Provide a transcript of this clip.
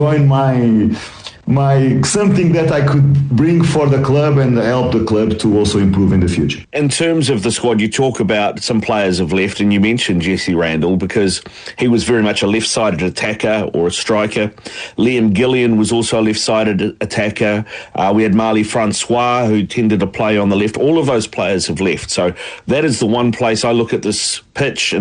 Join my something that I could bring for the club and help the club to also improve in the future. In terms of the squad, you talk about some players have left, and you mentioned Jesse Randall because he was very much a left-sided attacker or a striker. Liam Gillian was also a left-sided attacker. We had Marley Francois, who tended to play on the left. All of those players have left. So that is the one place I look at this pitch